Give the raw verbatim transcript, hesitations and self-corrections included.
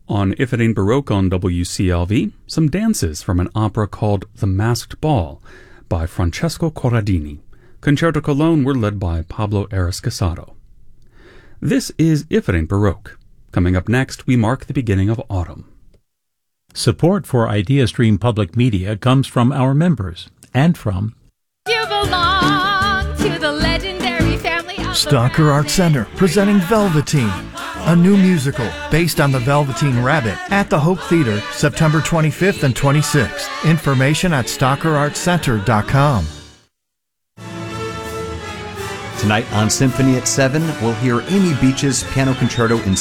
On If It Ain't Baroque on W C L V, some dances from an opera called The Masked Ball by Francesco Corradini. Concerto Cologne were led by Pablo Ariscasado. This is If It Ain't Baroque. Coming up next, we mark the beginning of autumn. Support for IdeaStream Public Media comes from our members and from You belong to the legendary family of Stalker Art Center presenting Velveteen, a new musical based on the Velveteen Rabbit at the Hope Theater, September twenty-fifth and twenty-sixth. Information at stalker art center dot com. Tonight on Symphony at seven, we'll hear Amy Beach's Piano Concerto in